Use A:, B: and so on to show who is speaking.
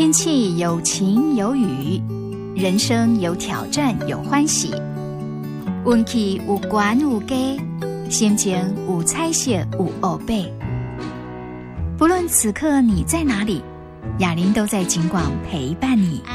A: 天气有晴有雨，人生有挑战有欢喜。运气有悬有低，心情有彩色有黑白。不论此刻你在哪里，雅玲都在警广陪伴你。